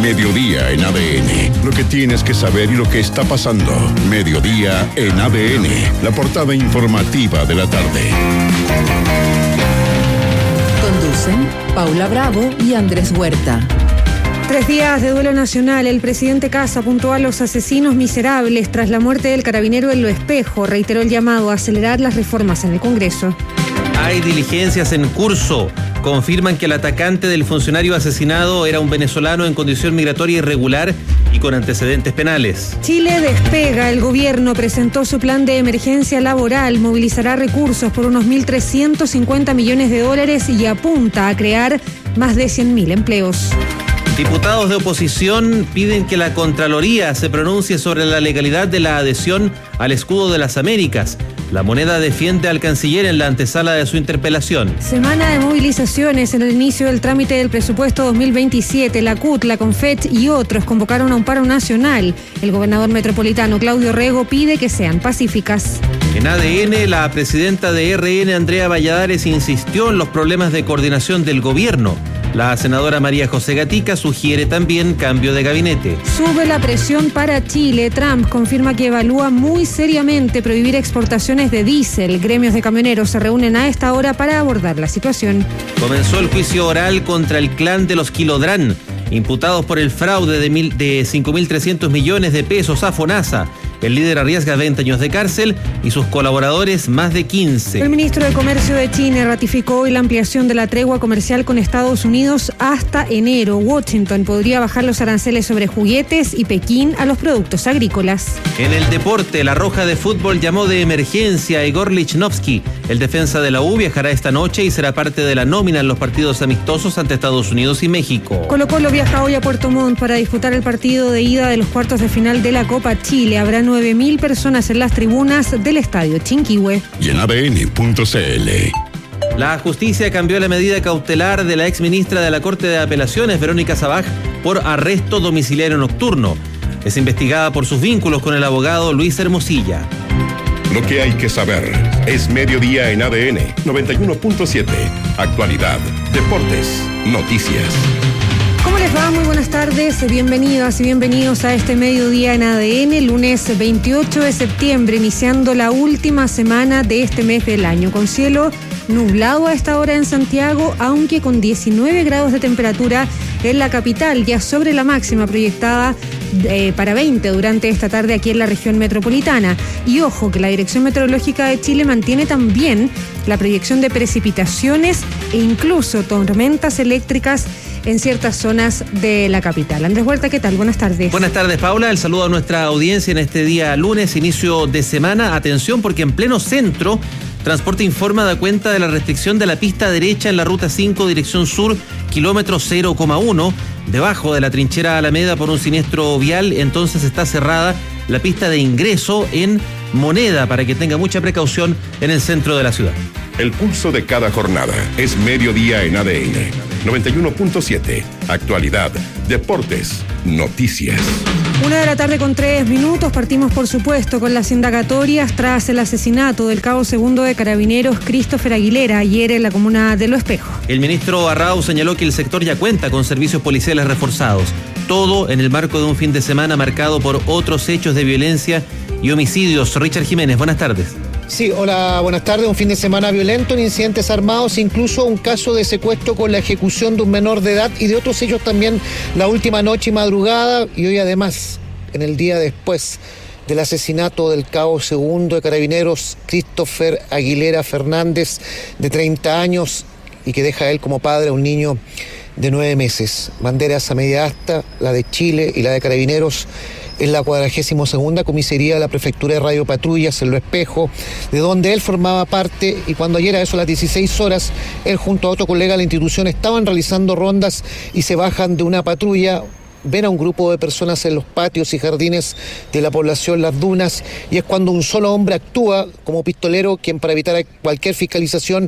Mediodía en ADN. Lo que tienes que saber y lo que está pasando. Mediodía en ADN. La portada informativa de la tarde. Conducen Paula Bravo y Andrés Huerta. 3 días de duelo nacional. El presidente Kast apuntó a los asesinos miserables tras la muerte del carabinero en Lo Espejo. Reiteró el llamado a acelerar las reformas en el Congreso. Hay diligencias en curso. Confirman que el atacante del funcionario asesinado era un venezolano en condición migratoria irregular y con antecedentes penales. Chile despega. El gobierno presentó su plan de emergencia laboral. Movilizará recursos por unos 1.350 millones de dólares y apunta a crear más de 100.000 empleos. Diputados de oposición piden que la Contraloría se pronuncie sobre la legalidad de la adhesión al escudo de las Américas. La moneda defiende al canciller en la antesala de su interpelación. Semana de movilizaciones en el inicio del trámite del presupuesto 2027. La CUT, la CONFET y otros convocaron a un paro nacional. El gobernador metropolitano Claudio Rego pide que sean pacíficas. En ADN, la presidenta de RN, Andrea Valladares, insistió en los problemas de coordinación del gobierno. La senadora María José Gatica sugiere también cambio de gabinete. Sube la presión para Chile. Trump confirma que evalúa muy seriamente prohibir exportaciones de diésel. Gremios de camioneros se reúnen a esta hora para abordar la situación. Comenzó el juicio oral contra el clan de los Kilodrán, imputados por el fraude de 5.300 millones de pesos a FONASA. El líder arriesga 20 años de cárcel y sus colaboradores más de 15. El ministro de Comercio de China ratificó hoy la ampliación de la tregua comercial con Estados Unidos hasta enero. Washington podría bajar los aranceles sobre juguetes y Pekín a los productos agrícolas. En el deporte, la Roja de Fútbol llamó de emergencia a Igor Lichnowsky. El defensa de la U viajará esta noche y será parte de la nómina en los partidos amistosos ante Estados Unidos y México. Colo-Colo viaja hoy a Puerto Montt para disputar el partido de ida de los cuartos de final de la Copa Chile. Habrá 9.000 personas en las tribunas del estadio Chinquihue. Y en ADN.cl. La justicia cambió la medida cautelar de la exministra de la Corte de Apelaciones, Verónica Sabaj, por arresto domiciliario nocturno. Es investigada por sus vínculos con el abogado Luis Hermosilla. Lo que hay que saber es Mediodía en ADN 91.7. Actualidad, deportes, noticias. ¿Cómo les va? Muy buenas tardes, bienvenidas y bienvenidos a este Mediodía en ADN, lunes 28 de septiembre, iniciando la última semana de este mes del año, con cielo nublado a esta hora en Santiago, aunque con 19 grados de temperatura en la capital, ya sobre la máxima proyectada para 20 durante esta tarde aquí en la región metropolitana. Y ojo que la Dirección Meteorológica de Chile mantiene también la proyección de precipitaciones e incluso tormentas eléctricas en ciertas zonas de la capital. Andrés Huerta, ¿qué tal? Buenas tardes. Buenas tardes, Paula. El saludo a nuestra audiencia en este día lunes, inicio de semana. Atención, porque en pleno centro, Transporte Informa da cuenta de la restricción de la pista derecha en la ruta 5, dirección sur, kilómetro 0,1, debajo de la trinchera Alameda por un siniestro vial. Entonces está cerrada la pista de ingreso en Moneda para que tenga mucha precaución en el centro de la ciudad. El pulso de cada jornada es Mediodía en ADN 91.7. Actualidad, deportes, noticias. 1:03 p.m. Partimos, por supuesto, con las indagatorias tras el asesinato del cabo segundo de Carabineros Christopher Aguilera ayer en la comuna de Lo Espejo. El ministro Arrau señaló que el sector ya cuenta con servicios policiales reforzados. Todo en el marco de un fin de semana marcado por otros hechos de violencia y homicidios. Richard Jiménez, buenas tardes. Sí, hola, buenas tardes. Un fin de semana violento en incidentes armados, incluso un caso de secuestro con la ejecución de un menor de edad y de otros hechos también la última noche y madrugada. Y hoy además, en el día después del asesinato del cabo segundo de Carabineros, Christopher Aguilera Fernández, de 30 años, y que deja a él como padre a un niño de 9 meses. Banderas a media asta, la de Chile y la de Carabineros, en la 42ª comisaría de la Prefectura de Radio Patrullas en Lo Espejo, de donde él formaba parte, y cuando ayer a eso a las 16 horas, él junto a otro colega de la institución estaban realizando rondas y se bajan de una patrulla, ven a un grupo de personas en los patios y jardines de la población Las Dunas, y es cuando un solo hombre actúa como pistolero, quien para evitar cualquier fiscalización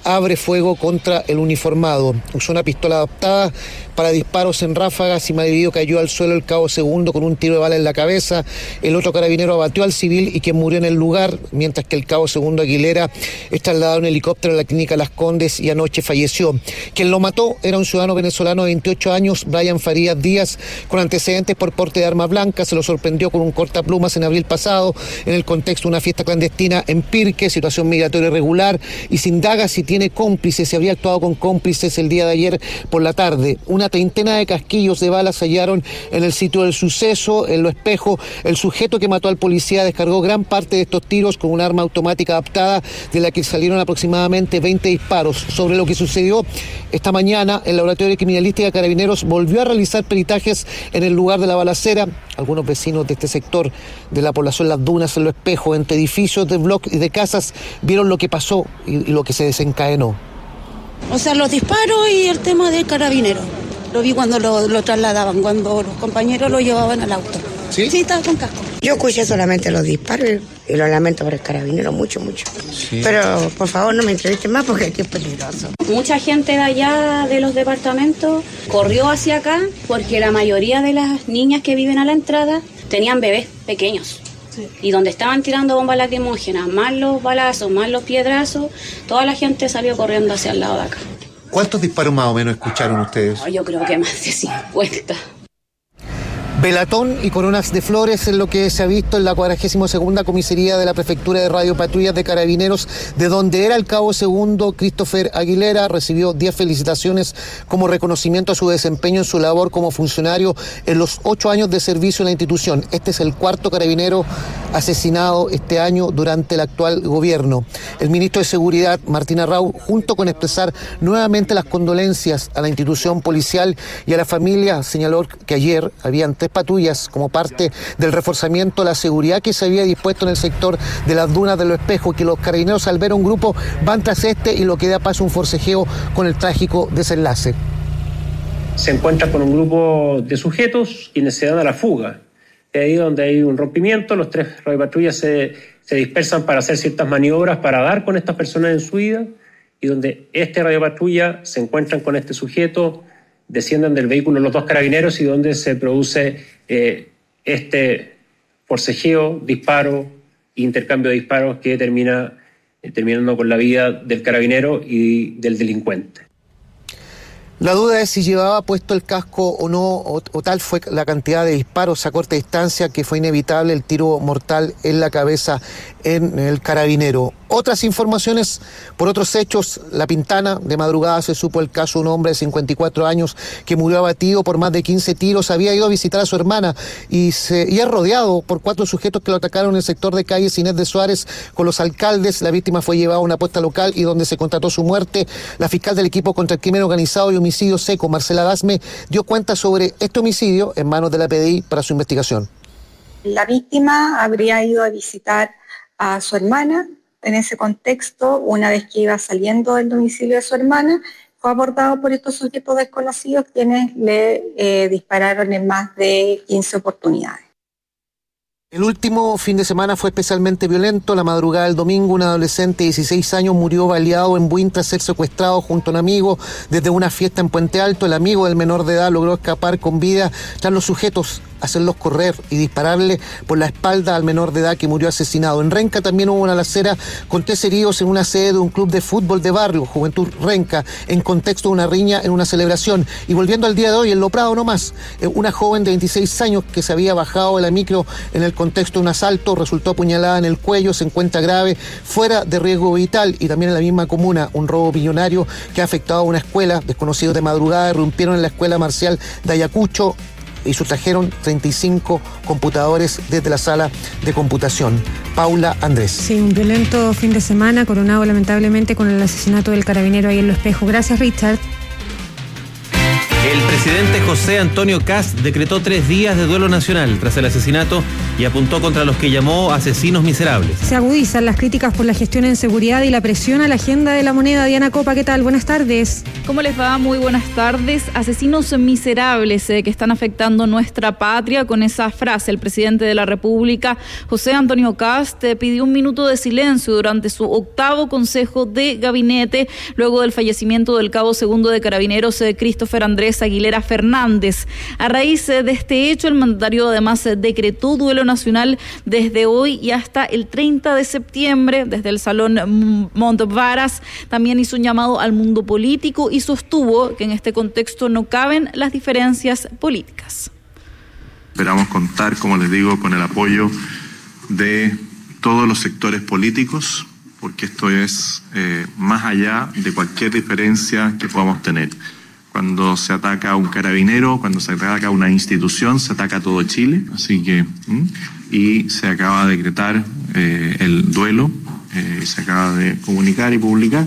abre fuego contra el uniformado. Usó una pistola adaptada para disparos en ráfagas y malherido cayó al suelo el cabo segundo con un tiro de bala en la cabeza. El otro carabinero abatió al civil y quien murió en el lugar, mientras que el cabo segundo Aguilera es trasladado en helicóptero a la clínica Las Condes y anoche falleció. Quien lo mató era un ciudadano venezolano de 28 años, Brian Farías Díaz, con antecedentes por porte de arma blanca. Se lo sorprendió con un cortaplumas en abril pasado en el contexto de una fiesta clandestina en Pirque, situación migratoria irregular, y se indaga si tiene cómplices, si habría actuado con cómplices el día de ayer por la tarde. Una treintena de casquillos de balas se hallaron en el sitio del suceso. En Lo Espejo, el sujeto que mató al policía descargó gran parte de estos tiros con un arma automática adaptada, de la que salieron aproximadamente 20 disparos. Sobre lo que sucedió esta mañana, el Laboratorio de Criminalística de Carabineros volvió a realizar peritajes en el lugar de la balacera. Algunos vecinos de este sector de la población Las Dunas, en Lo Espejo, entre edificios de bloques y de casas, vieron lo que pasó y lo que se desencadenó. O sea, los disparos y el tema del carabinero. Lo vi cuando lo trasladaban, cuando los compañeros lo llevaban al auto. ¿Sí? Sí, estaba con casco. Yo escuché solamente los disparos y lo lamento por el carabinero, mucho. Sí. Pero, por favor, no me entrevisten más porque aquí es peligroso. Mucha gente de allá, de los departamentos, corrió hacia acá porque la mayoría de las niñas que viven a la entrada tenían bebés pequeños. Sí. Y donde estaban tirando bombas lacrimógenas, más los balazos, más los piedrazos, toda la gente salió corriendo hacia el lado de acá. ¿Cuántos disparos más o menos escucharon ustedes? Oh, yo creo que más de 50. Velatón y coronas de flores es lo que se ha visto en la 42ª comisaría de la Prefectura de Radio Patrullas de Carabineros, de donde era el cabo segundo Christopher Aguilera. Recibió 10 felicitaciones como reconocimiento a su desempeño en su labor como funcionario en los 8 años de servicio en la institución. Este es el 4º carabinero asesinado este año durante el actual gobierno. El ministro de Seguridad, Martín Arrau, junto con expresar nuevamente las condolencias a la institución policial y a la familia, señaló que ayer habían 3 patrullas como parte del reforzamiento de la seguridad que se había dispuesto en el sector de Las Dunas de Lo Espejo, que los carabineros, al ver un grupo, van tras este y lo que da paso a un forcejeo con el trágico desenlace. Se encuentra con un grupo de sujetos quienes se dan a la fuga. Es ahí donde hay un rompimiento, los 3 radiopatrullas se dispersan para hacer ciertas maniobras para dar con estas personas en su huida, y donde este radiopatrulla se encuentran con este sujeto, descienden del vehículo los 2 carabineros y donde se produce este forcejeo, disparo, intercambio de disparos que terminando con la vida del carabinero y del delincuente. La duda es si llevaba puesto el casco o no, o tal fue la cantidad de disparos a corta distancia que fue inevitable el tiro mortal en la cabeza en el carabinero. Otras informaciones por otros hechos. La Pintana, de madrugada se supo el caso de un hombre de 54 años que murió abatido por más de 15 tiros. Había ido a visitar a su hermana y es rodeado por 4 sujetos que lo atacaron en el sector de calle Inés de Suárez con los alcaldes. La víctima fue llevada a una posta local y donde se constató su muerte. La fiscal del equipo contra el crimen organizado y homicidio seco, Marcela Dasme, dio cuenta sobre este homicidio en manos de la PDI para su investigación. La víctima habría ido a visitar a su hermana. En ese contexto, una vez que iba saliendo del domicilio de su hermana, fue abordado por estos sujetos desconocidos quienes le dispararon en más de 15 oportunidades. El último fin de semana fue especialmente violento. La madrugada del domingo, un adolescente de 16 años murió baleado en Buin tras ser secuestrado junto a un amigo desde una fiesta en Puente Alto. El amigo del menor de edad logró escapar con vida tras los sujetos hacerlos correr y dispararle por la espalda al menor de edad que murió asesinado. En Renca también hubo una balacera con 3 heridos en una sede de un club de fútbol de barrio, Juventud Renca, en contexto de una riña en una celebración. Y volviendo al día de hoy, en Lo Prado nomás, una joven de 26 años que se había bajado de la micro en el contexto de un asalto, resultó apuñalada en el cuello, se encuentra grave, fuera de riesgo vital. Y también en la misma comuna, un robo millonario que ha afectado a una escuela. Desconocidos de madrugada irrumpieron en la escuela marcial de Ayacucho y sustrajeron 35 computadores desde la sala de computación. Paula Andrés. Sí, un violento fin de semana coronado lamentablemente con el asesinato del carabinero ahí en Lo Espejo. Gracias, Richard. El presidente José Antonio Kast decretó 3 días de duelo nacional tras el asesinato y apuntó contra los que llamó asesinos miserables. Se agudizan las críticas por la gestión en seguridad y la presión a la agenda de la moneda. Diana Copa, ¿qué tal? Buenas tardes. ¿Cómo les va? Muy buenas tardes. Asesinos miserables que están afectando nuestra patria. Con esa frase, el presidente de la República, José Antonio Kast, pidió un minuto de silencio durante su 8º Consejo de Gabinete, luego del fallecimiento del cabo segundo de Carabineros, Christopher Andrés Aguilera Fernández. A raíz de este hecho, el mandatario además decretó duelo nacional desde hoy y hasta el 30 de septiembre, desde el Salón Montvaras. También hizo un llamado al mundo político y sostuvo que en este contexto no caben las diferencias políticas. Esperamos contar, como les digo, con el apoyo de todos los sectores políticos, porque esto es más allá de cualquier diferencia que podamos tener. Cuando se ataca a un carabinero, cuando se ataca a una institución, se ataca a todo Chile. Así que, y se acaba de decretar el duelo, se acaba de comunicar y publicar.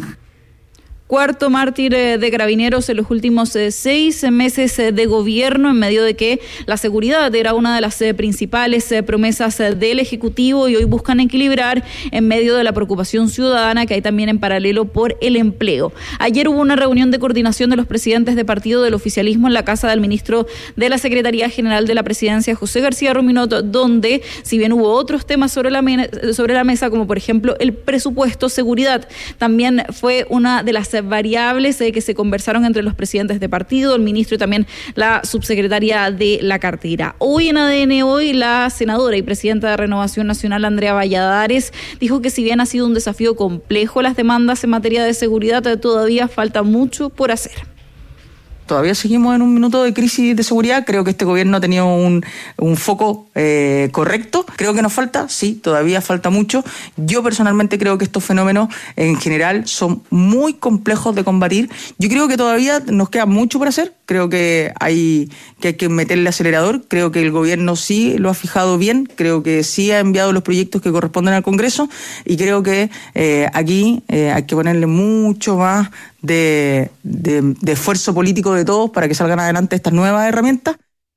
4º mártir de Carabineros en los últimos 6 meses de gobierno, en medio de que la seguridad era una de las principales promesas del Ejecutivo, y hoy buscan equilibrar en medio de la preocupación ciudadana que hay también en paralelo por el empleo. Ayer hubo una reunión de coordinación de los presidentes de partido del oficialismo en la casa del ministro de la Secretaría General de la Presidencia, José García Ruminot, donde, si bien hubo otros temas sobre la mesa, como por ejemplo el presupuesto, seguridad también fue una de las variables que se conversaron entre los presidentes de partido, el ministro y también la subsecretaria de la cartera. Hoy en ADN Hoy, la senadora y presidenta de Renovación Nacional, Andrea Valladares, dijo que si bien ha sido un desafío complejo las demandas en materia de seguridad, todavía falta mucho por hacer. Todavía seguimos en un minuto de crisis de seguridad. Creo que este gobierno ha tenido un foco correcto. Creo que nos falta, sí, todavía falta mucho. Yo personalmente creo que estos fenómenos en general son muy complejos de combatir. Yo creo que todavía nos queda mucho por hacer. Creo que hay que meterle acelerador. Creo que el gobierno sí lo ha fijado bien. Creo que sí ha enviado los proyectos que corresponden al Congreso. Y creo que aquí hay que ponerle mucho más de esfuerzo político de todos para que salgan adelante estas nuevas herramientas.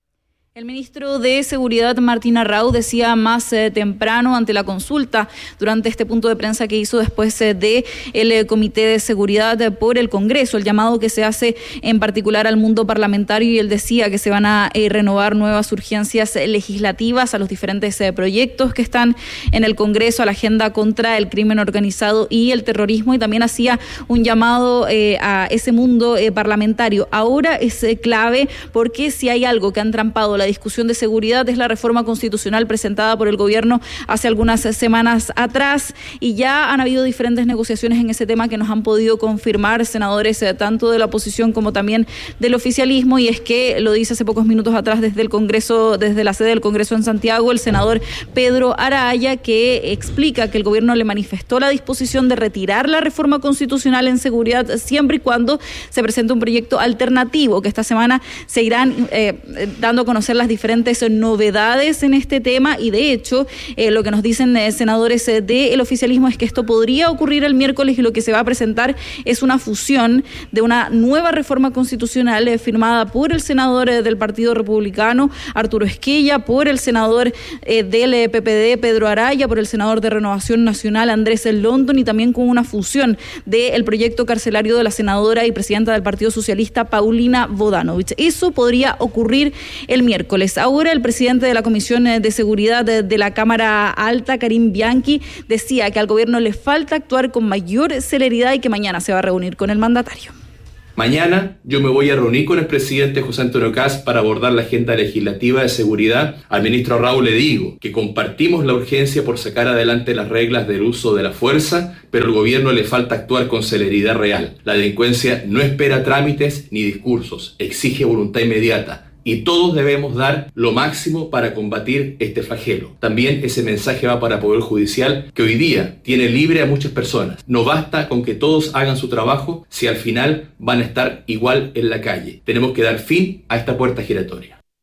El ministro de Seguridad, Martín Arrau, decía más temprano ante la consulta durante este punto de prensa que hizo después de el Comité de Seguridad por el Congreso, el llamado que se hace en particular al mundo parlamentario, y él decía que se van a renovar nuevas urgencias legislativas a los diferentes proyectos que están en el Congreso, a la agenda contra el crimen organizado y el terrorismo, y también hacía un llamado a ese mundo parlamentario. Ahora es clave, porque si hay algo que han trampado la discusión de seguridad es la reforma constitucional presentada por el gobierno hace algunas semanas atrás, y ya han habido diferentes negociaciones en ese tema que nos han podido confirmar senadores tanto de la oposición como también del oficialismo, y es que lo dice hace pocos minutos atrás desde el Congreso, desde la sede del Congreso en Santiago, el senador Pedro Araya, que explica que el gobierno le manifestó la disposición de retirar la reforma constitucional en seguridad siempre y cuando se presente un proyecto alternativo, que esta semana se irán dando a conocer las diferentes novedades en este tema, y de hecho lo que nos dicen senadores del oficialismo es que esto podría ocurrir el miércoles, y lo que se va a presentar es una fusión de una nueva reforma constitucional firmada por el senador del Partido Republicano, Arturo Esquella, por el senador del PPD, Pedro Araya, por el senador de Renovación Nacional, Andrés London, y también con una fusión del proyecto carcelario de la senadora y presidenta del Partido Socialista, Paulina Bodanovich. Eso podría ocurrir el miércoles. Ahora el presidente de la Comisión de Seguridad de la Cámara Alta, Karim Bianchi, decía que al gobierno le falta actuar con mayor celeridad y que mañana se va a reunir con el mandatario. Mañana yo me voy a reunir con el presidente José Antonio Kast para abordar la agenda legislativa de seguridad. Al ministro Arrau le digo que compartimos la urgencia por sacar adelante las reglas del uso de la fuerza, pero al gobierno le falta actuar con celeridad real. La delincuencia no espera trámites ni discursos, exige voluntad inmediata. Y todos debemos dar lo máximo para combatir este flagelo. También ese mensaje va para el Poder Judicial, que hoy día tiene libre a muchas personas. No basta con que todos hagan su trabajo si al final van a estar igual en la calle. Tenemos que dar fin a esta puerta giratoria.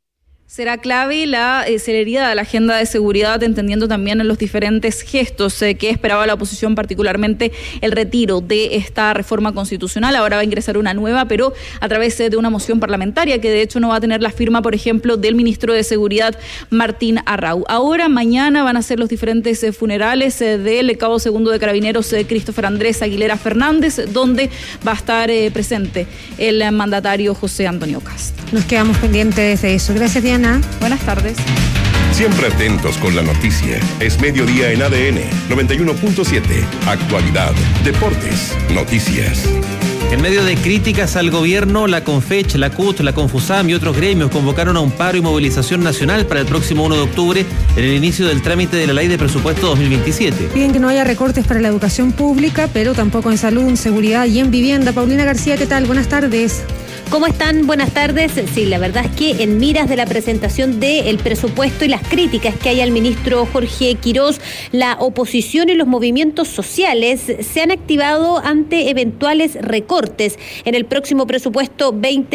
Será clave la celeridad de la agenda de seguridad, entendiendo también los diferentes gestos que esperaba la oposición, particularmente el retiro de esta reforma constitucional. Ahora va a ingresar una nueva, pero a través de una moción parlamentaria que de hecho no va a tener la firma, por ejemplo, del ministro de Seguridad, Martín Arrau. Ahora, mañana van a ser los diferentes funerales del cabo segundo de Carabineros, Christopher Andrés Aguilera Fernández, donde va a estar presente el mandatario José Antonio Kast. Nos quedamos pendientes de eso. Gracias, Diana. Buenas tardes. Siempre atentos con la noticia. Es mediodía en ADN 91.7. Actualidad, deportes, noticias. En medio de críticas al gobierno, la CONFECH, la CUT, la CONFUSAM y otros gremios convocaron a un paro y movilización nacional para el próximo 1 de octubre en el inicio del trámite de la Ley de Presupuesto 2027. Piden que no haya recortes para la educación pública, pero tampoco en salud, en seguridad y en vivienda. Paulina García, ¿qué tal? Buenas tardes. ¿Cómo están? Buenas tardes. Sí, la verdad es que en miras de la presentación del presupuesto y las críticas que hay al ministro Jorge Quirós, la oposición y los movimientos sociales se han activado ante eventuales recortes en el próximo presupuesto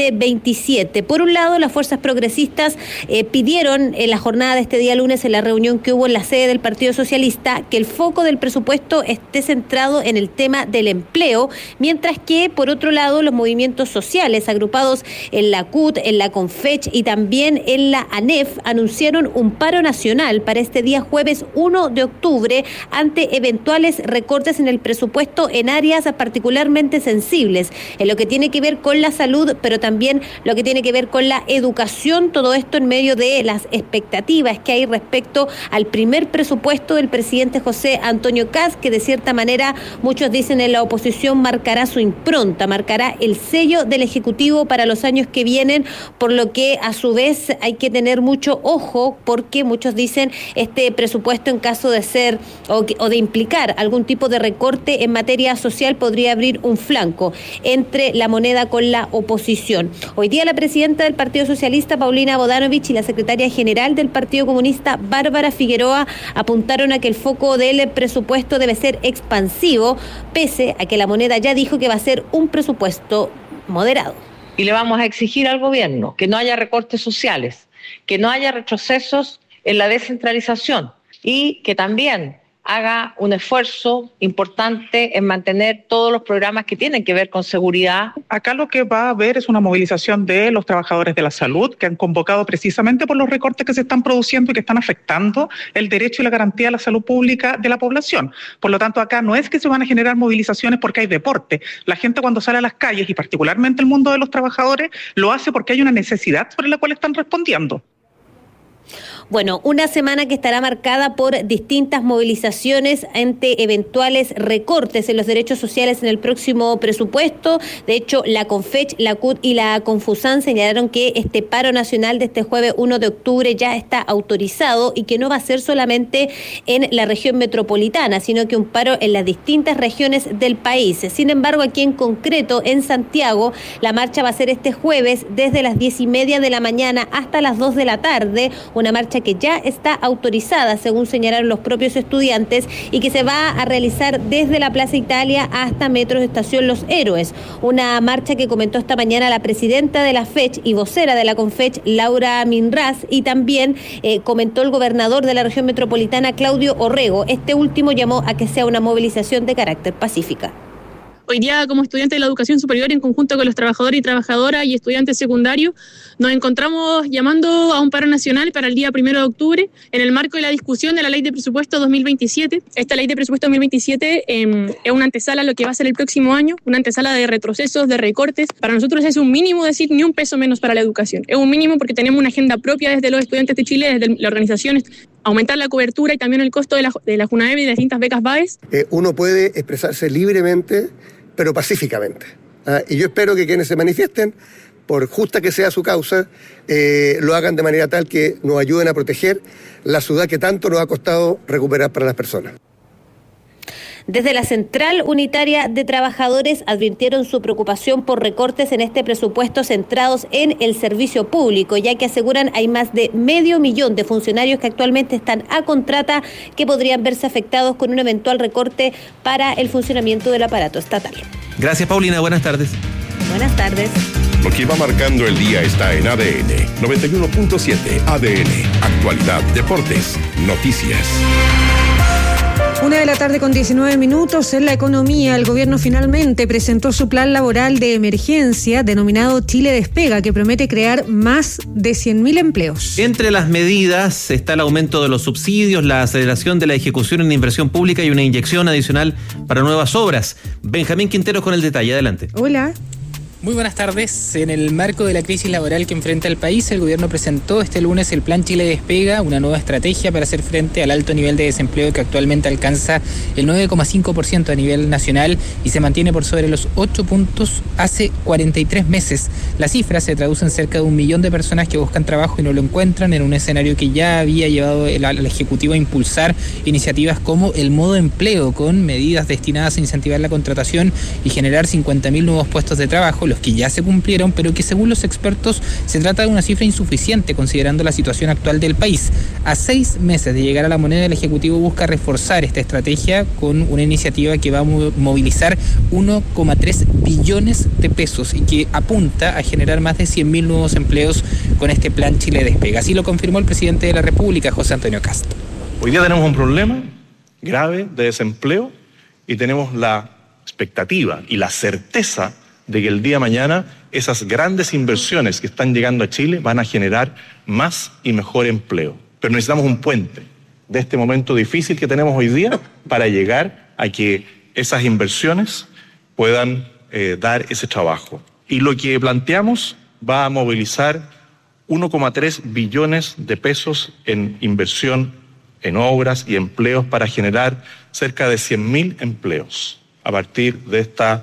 2027. Por un lado, las fuerzas progresistas pidieron en la jornada de este día lunes, en la reunión que hubo en la sede del Partido Socialista, que el foco del presupuesto esté centrado en el tema del empleo, mientras que, por otro lado, los movimientos sociales agrupados en la CUT, en la CONFECH y también en la ANEF anunciaron un paro nacional para este día jueves 1 de octubre ante eventuales recortes en el presupuesto en áreas particularmente sensibles, en lo que tiene que ver con la salud, pero también lo que tiene que ver con la educación, todo esto en medio de las expectativas que hay respecto al primer presupuesto del presidente José Antonio Kast, que de cierta manera muchos dicen en la oposición marcará su impronta, marcará el sello del Ejecutivo para los años que vienen, por lo que a su vez hay que tener mucho ojo, porque muchos dicen este presupuesto, en caso de ser o de implicar algún tipo de recorte en materia social, podría abrir un flanco entre la moneda con la oposición. Hoy día la presidenta del Partido Socialista, Paulina Bodanovich, y la secretaria general del Partido Comunista, Bárbara Figueroa, apuntaron a que el foco del presupuesto debe ser expansivo, pese a que la moneda ya dijo que va a ser un presupuesto moderado. Y le vamos a exigir al gobierno que no haya recortes sociales, que no haya retrocesos en la descentralización y que también haga un esfuerzo importante en mantener todos los programas que tienen que ver con seguridad. Acá lo que va a haber es una movilización de los trabajadores de la salud que han convocado precisamente por los recortes que se están produciendo y que están afectando el derecho y la garantía de la salud pública de la población. Por lo tanto, acá no es que se van a generar movilizaciones porque hay deporte. La gente cuando sale a las calles, y particularmente el mundo de los trabajadores, lo hace porque hay una necesidad sobre la cual están respondiendo. Bueno, una semana que estará marcada por distintas movilizaciones ante eventuales recortes en los derechos sociales en el próximo presupuesto. De hecho, la CONFECH, la CUT y la CONFUSAM señalaron que este paro nacional de este jueves 1 de octubre ya está autorizado y que no va a ser solamente en la región metropolitana, sino que un paro en las distintas regiones del país. Sin embargo, aquí en concreto, en Santiago, la marcha va a ser este jueves desde las 10:30 de la mañana hasta las 2 de la tarde, una marcha que ya está autorizada, según señalaron los propios estudiantes, y que se va a realizar desde la Plaza Italia hasta Metro Estación Los Héroes. Una marcha que comentó esta mañana la presidenta de la FECH y vocera de la CONFECH, Laura Minraz, y también comentó el gobernador de la región metropolitana, Claudio Orrego. Este último llamó a que sea una movilización de carácter pacífica. Hoy día, como estudiantes de la educación superior, en conjunto con los trabajadores y trabajadoras y estudiantes secundarios, nos encontramos llamando a un paro nacional para el día 1 de octubre, en el marco de la discusión de la Ley de Presupuesto 2027. Esta Ley de Presupuesto 2027 es una antesala a lo que va a ser el próximo año, una antesala de retrocesos, de recortes. Para nosotros es un mínimo decir ni un peso menos para la educación. Es un mínimo porque tenemos una agenda propia desde los estudiantes de Chile, desde las organizaciones, aumentar la cobertura y también el costo de la JUNAEB y de distintas becas BAES. Uno puede expresarse libremente, pero pacíficamente. Y yo espero que quienes se manifiesten, por justa que sea su causa, lo hagan de manera tal que nos ayuden a proteger la ciudad que tanto nos ha costado recuperar para las personas. Desde la Central Unitaria de Trabajadores advirtieron su preocupación por recortes en este presupuesto centrados en el servicio público, ya que aseguran hay más de 500.000 de funcionarios que actualmente están a contrata que podrían verse afectados con un eventual recorte para el funcionamiento del aparato estatal. Gracias, Paulina. Buenas tardes. Buenas tardes. Lo que va marcando el día está en ADN 91.7. ADN, actualidad, deportes, noticias. 1:19 p.m. En la economía, el gobierno finalmente presentó su plan laboral de emergencia denominado Chile Despega, que promete crear más de 100.000 empleos. Entre las medidas está el aumento de los subsidios, la aceleración de la ejecución en inversión pública y una inyección adicional para nuevas obras. Benjamín Quinteros con el detalle. Adelante. Hola. Muy buenas tardes. En el marco de la crisis laboral que enfrenta el país, el gobierno presentó este lunes el Plan Chile Despega, una nueva estrategia para hacer frente al alto nivel de desempleo que actualmente alcanza el 9,5% a nivel nacional y se mantiene por sobre los 8 puntos hace 43 meses. La cifra se traduce en cerca de 1 millón de personas que buscan trabajo y no lo encuentran, en un escenario que ya había llevado al Ejecutivo a impulsar iniciativas como el modo empleo, con medidas destinadas a incentivar la contratación y generar 50.000 nuevos puestos de trabajo, los que ya se cumplieron, pero que según los expertos se trata de una cifra insuficiente considerando la situación actual del país. A 6 meses de llegar a la moneda, el Ejecutivo busca reforzar esta estrategia con una iniciativa que va a movilizar 1,3 billones de pesos y que apunta a generar más de 100.000 nuevos empleos con este Plan Chile Despega. Así lo confirmó el presidente de la República, José Antonio Kast. Hoy día tenemos un problema grave de desempleo y tenemos la expectativa y la certeza de que el día de mañana esas grandes inversiones que están llegando a Chile van a generar más y mejor empleo. Pero necesitamos un puente de este momento difícil que tenemos hoy día para llegar a que esas inversiones puedan dar ese trabajo. Y lo que planteamos va a movilizar 1,3 billones de pesos en inversión en obras y empleos para generar cerca de 100.000 empleos a partir de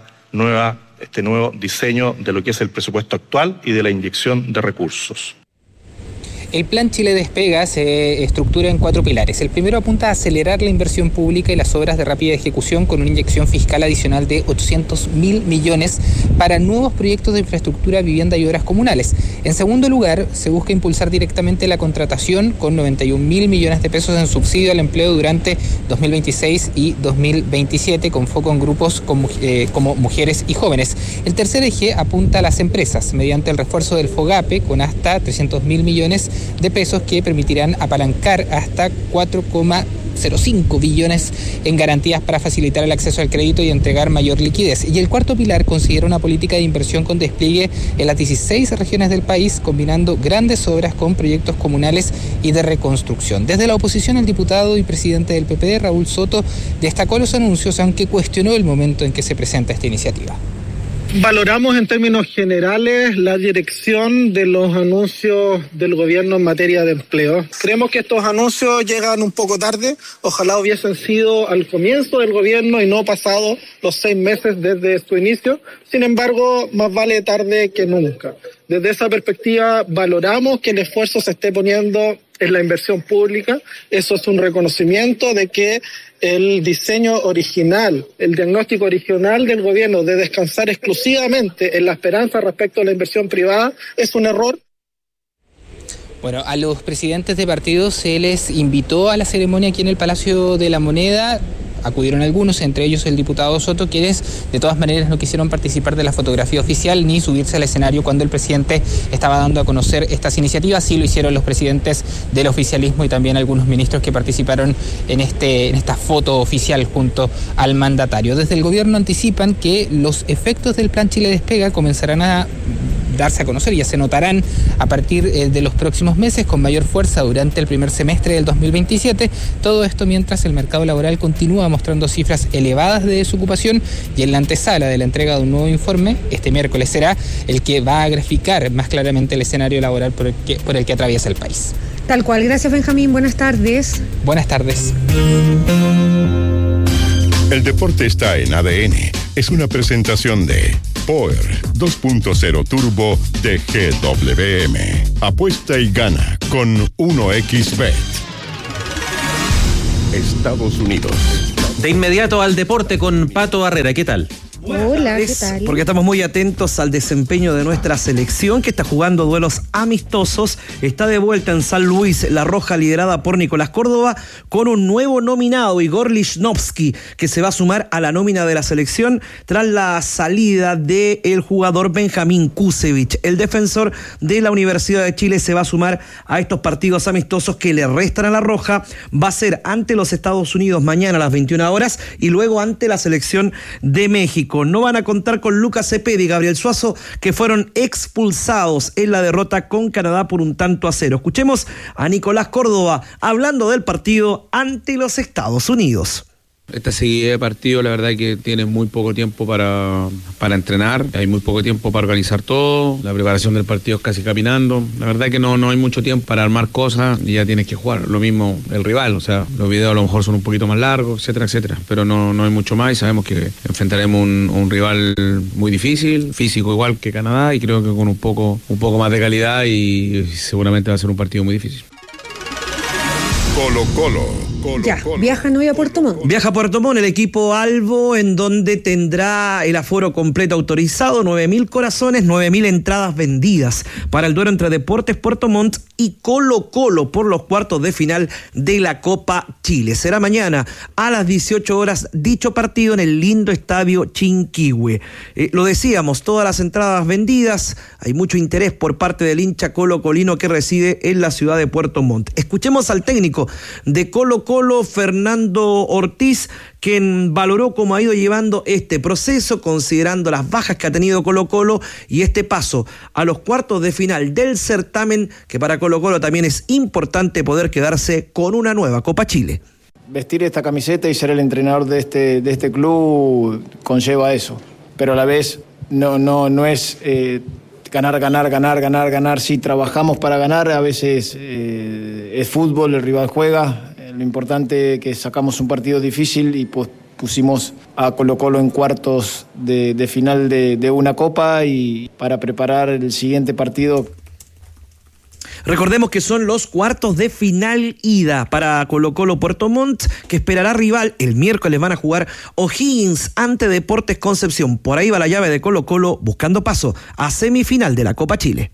este nuevo diseño de lo que es el presupuesto actual y de la inyección de recursos. El Plan Chile Despega se estructura en 4 pilares. El primero apunta a acelerar la inversión pública y las obras de rápida ejecución con una inyección fiscal adicional de 800.000 millones para nuevos proyectos de infraestructura, vivienda y obras comunales. En segundo lugar, se busca impulsar directamente la contratación con 91.000 millones de pesos en subsidio al empleo durante 2026 y 2027, con foco en grupos como mujeres y jóvenes. El tercer eje apunta a las empresas mediante el refuerzo del FOGAPE con hasta 300.000 millones de pesos que permitirán apalancar hasta 4,05 billones en garantías para facilitar el acceso al crédito y entregar mayor liquidez. Y el cuarto pilar considera una política de inversión con despliegue en las 16 regiones del país, combinando grandes obras con proyectos comunales y de reconstrucción. Desde la oposición, el diputado y presidente del PPD, Raúl Soto, destacó los anuncios, aunque cuestionó el momento en que se presenta esta iniciativa. Valoramos en términos generales la dirección de los anuncios del gobierno en materia de empleo. Creemos que estos anuncios llegan un poco tarde. Ojalá hubiesen sido al comienzo del gobierno y no pasado los 6 meses desde su inicio. Sin embargo, más vale tarde que nunca. Desde esa perspectiva, valoramos que el esfuerzo se esté poniendo en la inversión pública. Eso es un reconocimiento de que el diseño original, el diagnóstico original del gobierno de descansar exclusivamente en la esperanza respecto a la inversión privada es un error. Bueno, a los presidentes de partidos se les invitó a la ceremonia aquí en el Palacio de la Moneda. Acudieron algunos, entre ellos el diputado Soto, quienes de todas maneras no quisieron participar de la fotografía oficial ni subirse al escenario cuando el presidente estaba dando a conocer estas iniciativas. Sí lo hicieron los presidentes del oficialismo y también algunos ministros que participaron en esta foto oficial junto al mandatario. Desde el gobierno anticipan que los efectos del Plan Chile Despega comenzarán a darse a conocer, ya se notarán a partir de los próximos meses con mayor fuerza durante el primer semestre del 2027. Todo esto mientras el mercado laboral continúa mostrando cifras elevadas de desocupación y en la antesala de la entrega de un nuevo informe, este miércoles será el que va a graficar más claramente el escenario laboral por el que atraviesa el país. Tal cual. Gracias, Benjamín. Buenas tardes. Buenas tardes. El deporte está en ADN. Es una presentación de Power 2.0 Turbo de GWM. Apuesta y gana con 1xBet. Estados Unidos. De inmediato al deporte con Pato Barrera. ¿Qué tal? Hola, ¿qué tal? Porque estamos muy atentos al desempeño de nuestra selección, que está jugando duelos amistosos. Está de vuelta en San Luis, la Roja, liderada por Nicolás Córdoba, con un nuevo nominado, Igor Lichnowsky, que se va a sumar a la nómina de la selección tras la salida del jugador Benjamín Kusevich. El defensor de la Universidad de Chile se va a sumar a estos partidos amistosos que le restan a la Roja. Va a ser ante los Estados Unidos mañana a las 21 horas y luego ante la selección de México. No van a contar con Lucas Cepeda y Gabriel Suazo, que fueron expulsados en la derrota con Canadá por 1-0. Escuchemos a Nicolás Córdoba hablando del partido ante los Estados Unidos. Esta seguida de partido, la verdad que tiene muy poco tiempo para entrenar, hay muy poco tiempo para organizar todo, la preparación del partido es casi caminando, la verdad que no hay mucho tiempo para armar cosas y ya tienes que jugar. Lo mismo el rival, o sea, los videos a lo mejor son un poquito más largos, etcétera, pero no hay mucho más y sabemos que enfrentaremos un rival muy difícil, físico igual que Canadá, y creo que con un poco más de calidad, y seguramente va a ser un partido muy difícil. Viajan hoy a Puerto Montt. Viaja a Puerto Montt el equipo Albo, en donde tendrá el aforo completo autorizado, 9.000 corazones, 9.000 entradas vendidas para el duelo entre Deportes Puerto Montt y Colo-Colo por los cuartos de final de la Copa Chile. Será mañana a las 18 horas dicho partido en el lindo estadio Chinquihue. Lo decíamos, todas las entradas vendidas, hay mucho interés por parte del hincha colo-colino que reside en la ciudad de Puerto Montt. Escuchemos al técnico de Colo-Colo, Fernando Ortiz, quien valoró cómo ha ido llevando este proceso, considerando las bajas que ha tenido Colo-Colo y este paso a los cuartos de final del certamen, que para Colo-Colo también es importante poder quedarse con una nueva Copa Chile. Vestir esta camiseta y ser el entrenador de este club conlleva eso, pero a la vez no es ganar. Sí, trabajamos para ganar, a veces es fútbol, el rival juega. Lo importante es que sacamos un partido difícil y pusimos a Colo-Colo en cuartos de final de una copa, y para preparar el siguiente partido. Recordemos que son los cuartos de final ida para Colo-Colo Puerto Montt, que esperará rival. El miércoles van a jugar O'Higgins ante Deportes Concepción. Por ahí va la llave de Colo-Colo buscando paso a semifinal de la Copa Chile.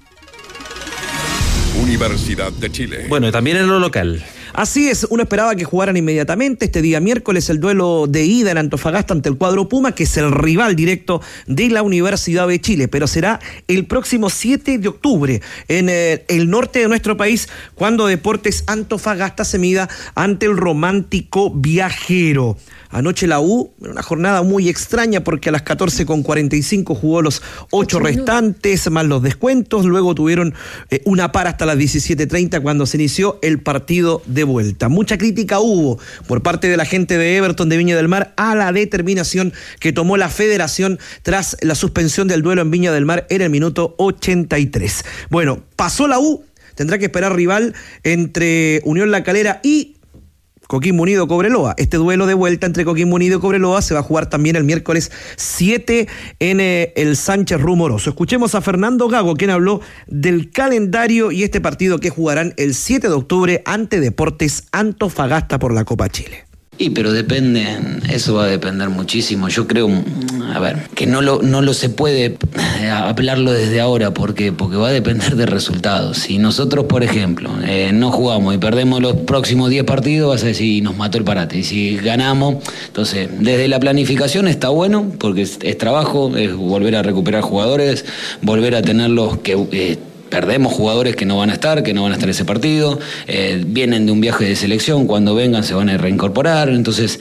Universidad de Chile. Bueno, y también en lo local. Así es, uno esperaba que jugaran inmediatamente este día miércoles el duelo de ida en Antofagasta ante el cuadro Puma, que es el rival directo de la Universidad de Chile, pero será el próximo 7 de octubre en el norte de nuestro país, cuando Deportes Antofagasta se mida ante el Romántico Viajero. Anoche la U, una jornada muy extraña, porque a las 14:45 jugó los 8 restantes, más los descuentos. Luego tuvieron una para hasta las 17:30 cuando se inició el partido de vuelta. Mucha crítica hubo por parte de la gente de Everton de Viña del Mar a la determinación que tomó la federación tras la suspensión del duelo en Viña del Mar en el minuto 83. Bueno, pasó la U, tendrá que esperar rival entre Unión La Calera y Coquimbo Unido Cobreloa. Este duelo de vuelta entre Coquimbo Unido y Cobreloa se va a jugar también el miércoles 7 en el Sánchez Rumoroso. Escuchemos a Fernando Gago, quien habló del calendario y este partido que jugarán el 7 de octubre ante Deportes Antofagasta por la Copa Chile. Pero eso va a depender muchísimo. Yo creo, que no lo se puede hablarlo desde ahora porque va a depender de resultados. Si nosotros, por ejemplo, no jugamos y perdemos los próximos 10 partidos, vas a decir, nos mató el parate. Y si ganamos, entonces, desde la planificación está bueno, porque es trabajo, es volver a recuperar jugadores, volver a tenerlos que... Perdemos jugadores que no van a estar ese partido, vienen de un viaje de selección, cuando vengan se van a reincorporar, entonces,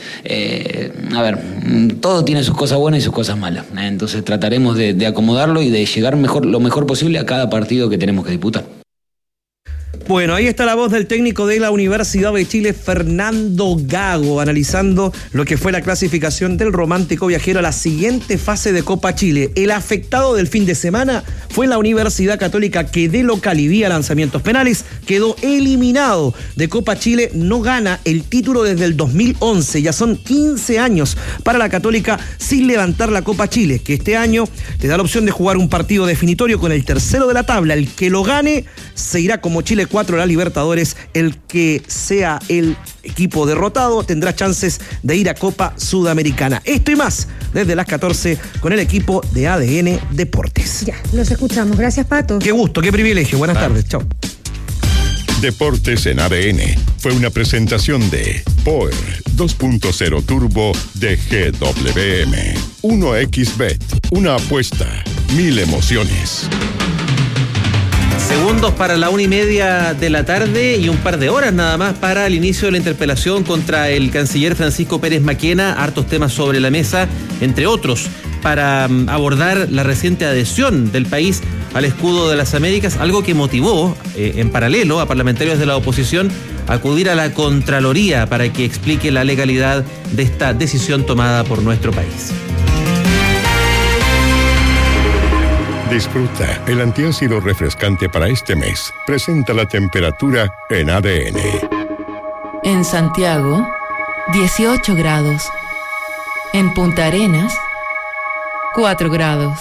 todo tiene sus cosas buenas y sus cosas malas, entonces trataremos de acomodarlo y de llegar lo mejor posible a cada partido que tenemos que disputar. Bueno, ahí está la voz del técnico de la Universidad de Chile, Fernando Gago, analizando lo que fue la clasificación del Romántico Viajero a la siguiente fase de Copa Chile. El afectado del fin de semana fue la Universidad Católica, que de local y vía lanzamientos penales quedó eliminado de Copa Chile. No gana el título desde el 2011. Ya son 15 años para la Católica sin levantar la Copa Chile, que este año te da la opción de jugar un partido definitorio con el tercero de la tabla. El que lo gane se irá como Chile 4 a la Libertadores. El que sea el equipo derrotado tendrá chances de ir a Copa Sudamericana. Esto y más desde las 14 con el equipo de ADN Deportes. Ya, los escuchamos. Gracias, Pato. Qué gusto, qué privilegio. Buenas tardes. Chao. Deportes en ADN fue una presentación de Power 2.0 Turbo de GWM. 1xBet, una apuesta, 1000 emociones. Segundos para la 1:30 de la tarde y un par de horas nada más para el inicio de la interpelación contra el canciller Francisco Pérez Maquena. Hartos temas sobre la mesa, entre otros, para abordar la reciente adhesión del país al escudo de las Américas, algo que motivó en paralelo a parlamentarios de la oposición a acudir a la Contraloría para que explique la legalidad de esta decisión tomada por nuestro país. Disfruta el antiácido refrescante para este mes. Presenta la temperatura en ADN. En Santiago, 18 grados. En Punta Arenas, 4 grados.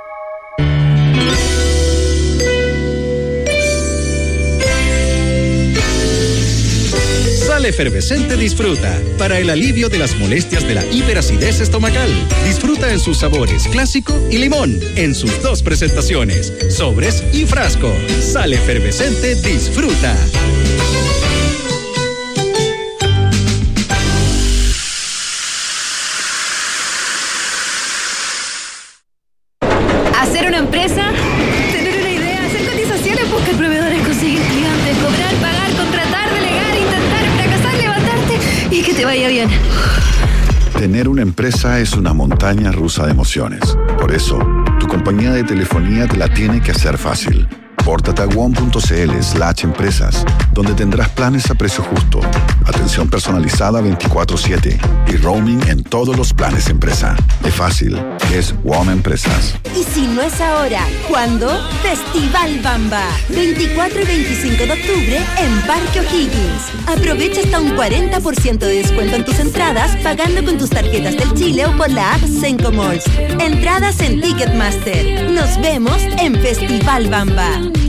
Sal Efervescente Disfruta, para el alivio de las molestias de la hiperacidez estomacal. Disfruta en sus sabores clásico y limón, en sus 2 presentaciones, sobres y frasco. Sal Efervescente Disfruta. Hacer una empresa, tener una idea, hacer cotizaciones, buscar proveedores, conseguir clientes, cobrar, pagar, contratar, delegar, intentar, fracasar, levantarte y que te vaya bien. Tener una empresa es una montaña rusa de emociones. Por eso, tu compañía de telefonía te la tiene que hacer fácil. Pórtate a one.cl/empresas, donde tendrás planes a precio justo, atención personalizada 24/7 y roaming en todos los planes empresa. Es fácil, es WOM Empresas. Y si no es ahora, ¿cuándo? Festival Bamba, 24 y 25 de octubre en Parque O'Higgins. Aprovecha hasta un 40% de descuento en tus entradas pagando con tus tarjetas del Chile o con la app Senco Malls. Entradas en Ticketmaster. Nos vemos en Festival Bamba.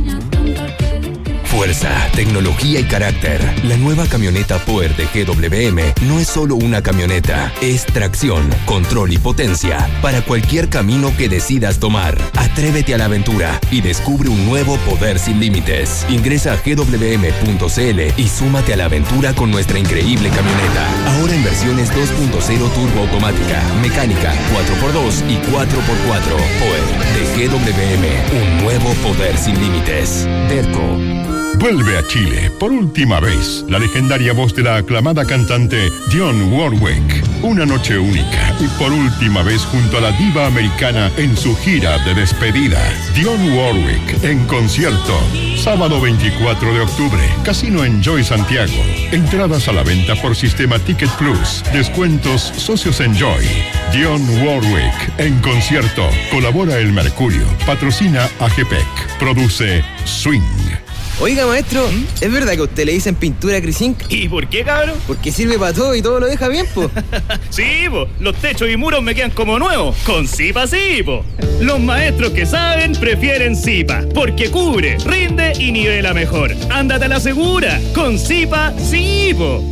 Fuerza, tecnología y carácter. La nueva camioneta Power de GWM no es solo una camioneta, es tracción, control y potencia para cualquier camino que decidas tomar. Atrévete a la aventura y descubre un nuevo poder sin límites. Ingresa a gwm.cl y súmate a la aventura con nuestra increíble camioneta. Ahora en versiones 2.0 turbo automática, mecánica, 4x2 y 4x4. Power de GWM, un nuevo poder sin límites. Derco. Vuelve a Chile por última vez la legendaria voz de la aclamada cantante Dionne Warwick. Una noche única y por última vez junto a la diva americana en su gira de despedida. Dionne Warwick en concierto. Sábado 24 de octubre. Casino Enjoy Santiago. Entradas a la venta por sistema Ticket Plus. Descuentos socios Enjoy. Dionne Warwick en concierto. Colabora El Mercurio. Patrocina AGPEC. Produce Swing. Oiga, maestro, ¿es verdad que a usted le dicen pintura Crisink? ¿Y por qué, cabrón? Porque sirve para todo y todo lo deja bien, po. Sí, po, los techos y muros me quedan como nuevos. Con Zipa sí, po. Los maestros que saben prefieren Zipa, porque cubre, rinde y nivela mejor. Ándate a la segura, con Zipa sí, po.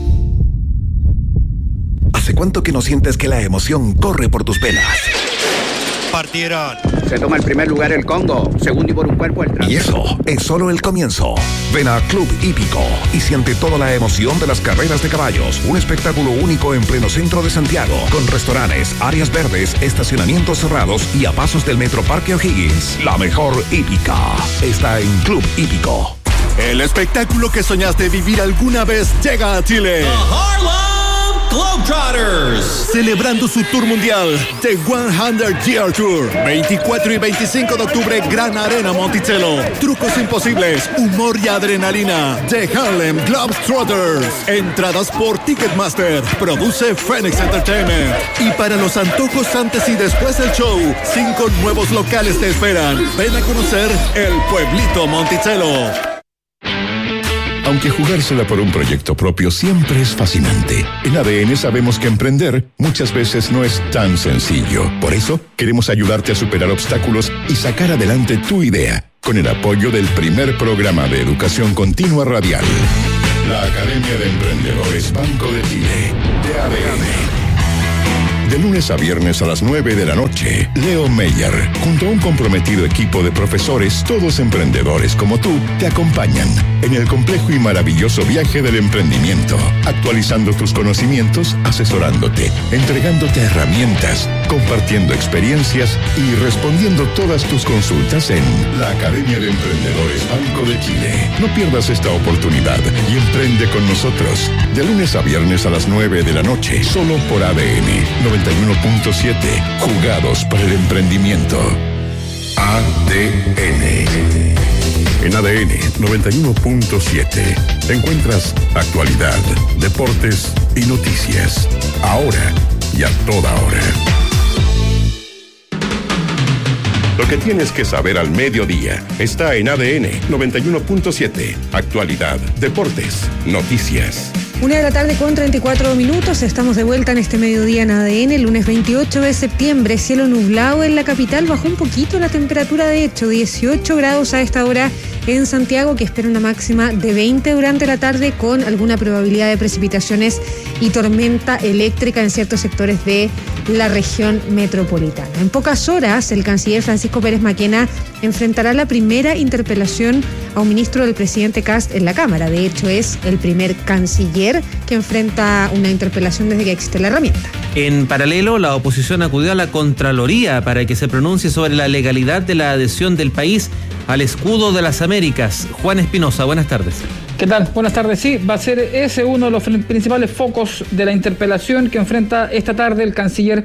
¿Hace cuánto que no sientes que la emoción corre por tus venas? Partieron. Se toma el primer lugar el Congo, segundo y por un cuerpo el Y eso es solo el comienzo. Ven a Club Hípico y siente toda la emoción de las carreras de caballos. Un espectáculo único en pleno centro de Santiago, con restaurantes, áreas verdes, estacionamientos cerrados y a pasos del Metro Parque O'Higgins. La mejor hípica está en Club Hípico. El espectáculo que soñaste vivir alguna vez llega a Chile. Globetrotters, celebrando su tour mundial, The 100 Year Tour, 24 y 25 de octubre, Gran Arena Monticello. Trucos imposibles, humor y adrenalina, The Harlem Globetrotters. Entradas por Ticketmaster, produce Phoenix Entertainment. Y para los antojos antes y después del show, 5 nuevos locales te esperan. Ven a conocer el pueblito Monticello. Aunque jugársela por un proyecto propio siempre es fascinante, en ADN sabemos que emprender muchas veces no es tan sencillo. Por eso, queremos ayudarte a superar obstáculos y sacar adelante tu idea, con el apoyo del primer programa de educación continua radial. La Academia de Emprendedores Banco de Chile, de ADN. De lunes a viernes a las 9 de la noche, Leo Meyer, junto a un comprometido equipo de profesores, todos emprendedores como tú, te acompañan en el complejo y maravilloso viaje del emprendimiento, actualizando tus conocimientos, asesorándote, entregándote herramientas, compartiendo experiencias y respondiendo todas tus consultas en la Academia de Emprendedores Banco de Chile. No pierdas esta oportunidad y emprende con nosotros. De lunes a viernes a las 9 de la noche, solo por ADN 91.7, jugados para el emprendimiento. ADN. En ADN 91.7 encuentras actualidad, deportes y noticias. Ahora y a toda hora. Lo que tienes que saber al mediodía está en ADN 91.7. Actualidad, deportes, noticias. 1:34 p.m. Estamos de vuelta en este mediodía en ADN, lunes 28 de septiembre. Cielo nublado en la capital, bajó un poquito la temperatura, de hecho, 18 grados a esta hora en Santiago, que espera una máxima de 20 durante la tarde, con alguna probabilidad de precipitaciones y tormenta eléctrica en ciertos sectores de la región metropolitana. En pocas horas, el canciller Francisco Pérez Maquena enfrentará la primera interpelación a un ministro del presidente Kast en la Cámara. De hecho, es el primer canciller que enfrenta una interpelación desde que existe la herramienta. En paralelo, la oposición acudió a la Contraloría para que se pronuncie sobre la legalidad de la adhesión del país al escudo de las Américas. Juan Espinosa, buenas tardes. ¿Qué tal? Buenas tardes. Sí, va a ser ese uno de los principales focos de la interpelación que enfrenta esta tarde el canciller,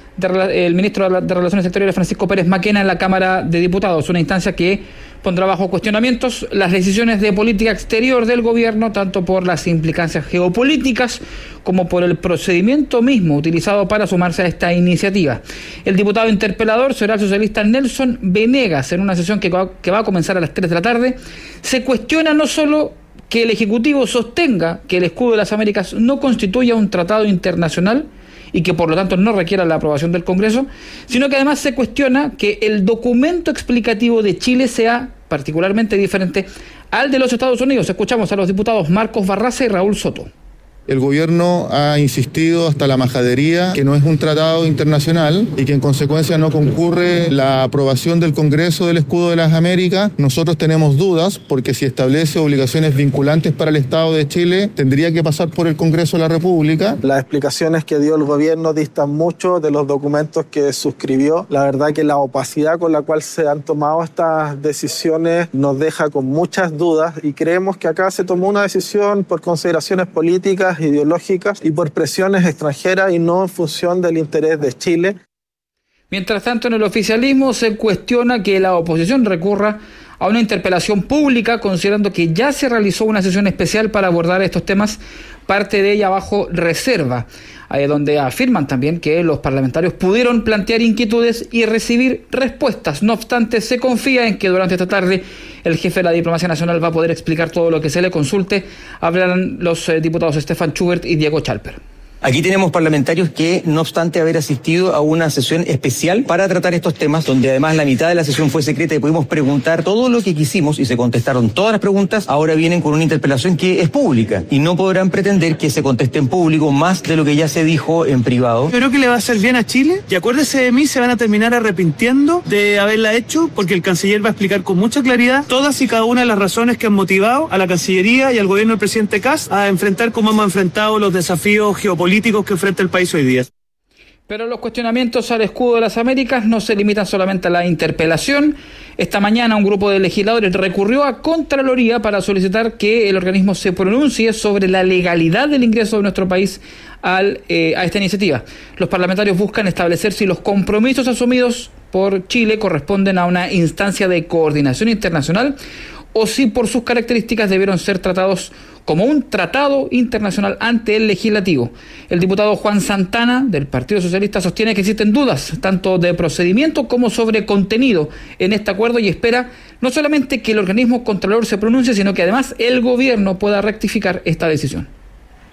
el ministro de Relaciones Exteriores, Francisco Pérez Maquena, en la Cámara de Diputados. Una instancia que pondrá bajo cuestionamientos las decisiones de política exterior del gobierno, tanto por las implicancias geopolíticas como por el procedimiento mismo utilizado para sumarse a esta iniciativa. El diputado interpelador será el socialista Nelson Venegas. En una sesión que va a comenzar a las 3 de la tarde, se cuestiona no solo que el Ejecutivo sostenga que el escudo de las Américas no constituya un tratado internacional y que por lo tanto no requiera la aprobación del Congreso, sino que además se cuestiona que el documento explicativo de Chile sea particularmente diferente al de los Estados Unidos. Escuchamos a los diputados Marcos Barraza y Raúl Soto. El gobierno ha insistido hasta la majadería que no es un tratado internacional y que en consecuencia no concurre la aprobación del Congreso del Escudo de las Américas. Nosotros tenemos dudas porque si establece obligaciones vinculantes para el Estado de Chile, tendría que pasar por el Congreso de la República. Las explicaciones que dio el gobierno distan mucho de los documentos que suscribió. La verdad que la opacidad con la cual se han tomado estas decisiones nos deja con muchas dudas y creemos que acá se tomó una decisión por consideraciones políticas, ideológicas y por presiones extranjeras y no en función del interés de Chile. Mientras tanto, en el oficialismo se cuestiona que la oposición recurra a una interpelación pública, considerando que ya se realizó una sesión especial para abordar estos temas, parte de ella bajo reserva, donde afirman también que los parlamentarios pudieron plantear inquietudes y recibir respuestas. No obstante, se confía en que durante esta tarde el jefe de la Diplomacia Nacional va a poder explicar todo lo que se le consulte. Hablarán los diputados Stefan Schubert y Diego Chalper. Aquí tenemos parlamentarios que, no obstante haber asistido a una sesión especial para tratar estos temas, donde además la mitad de la sesión fue secreta y pudimos preguntar todo lo que quisimos y se contestaron todas las preguntas, ahora vienen con una interpelación que es pública y no podrán pretender que se conteste en público más de lo que ya se dijo en privado. Creo que le va a hacer bien a Chile y acuérdese de mí, se van a terminar arrepintiendo de haberla hecho porque el canciller va a explicar con mucha claridad todas y cada una de las razones que han motivado a la Cancillería y al gobierno del presidente Kast a enfrentar como hemos enfrentado los desafíos geopolíticos que enfrenta el país hoy día. Pero los cuestionamientos al escudo de las Américas no se limitan solamente a la interpelación. Esta mañana un grupo de legisladores recurrió a Contraloría para solicitar que el organismo se pronuncie sobre la legalidad del ingreso de nuestro país a esta iniciativa. Los parlamentarios buscan establecer si los compromisos asumidos por Chile corresponden a una instancia de coordinación internacional o si por sus características debieron ser tratados como un tratado internacional ante el legislativo. El diputado Juan Santana, del Partido Socialista, sostiene que existen dudas, tanto de procedimiento como sobre contenido en este acuerdo, y espera no solamente que el organismo contralor se pronuncie, sino que además el gobierno pueda rectificar esta decisión.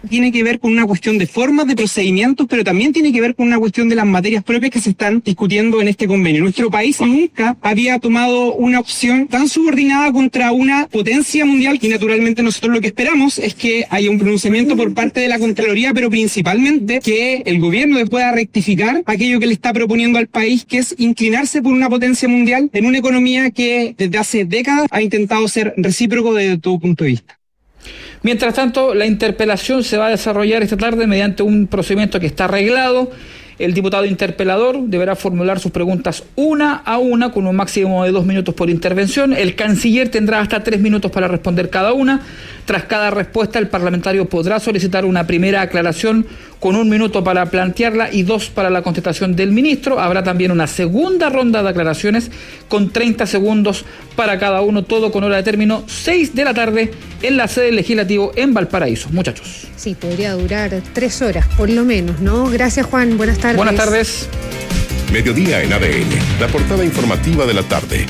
tiene que ver con una cuestión de formas, de procedimientos, pero también tiene que ver con una cuestión de las materias propias que se están discutiendo en este convenio. Nuestro país nunca había tomado una opción tan subordinada contra una potencia mundial y naturalmente nosotros lo que esperamos es que haya un pronunciamiento por parte de la Contraloría, pero principalmente que el gobierno pueda rectificar aquello que le está proponiendo al país, que es inclinarse por una potencia mundial en una economía que desde hace décadas ha intentado ser recíproco desde todo punto de vista. Mientras tanto, la interpelación se va a desarrollar esta tarde mediante un procedimiento que está arreglado. El diputado interpelador deberá formular sus preguntas una a una con un máximo de 2 minutos por intervención. El canciller tendrá hasta 3 minutos para responder cada una. Tras cada respuesta, el parlamentario podrá solicitar una primera aclaración con 1 minuto para plantearla y 2 para la contestación del ministro. Habrá también una segunda ronda de aclaraciones con 30 segundos para cada uno, todo con hora de término 6 de la tarde en la sede del Legislativo en Valparaíso. Muchachos. Sí, podría durar 3 horas por lo menos, ¿no? Gracias, Juan. Buenas tardes. Buenas tardes. Mediodía en ADN, la portada informativa de la tarde,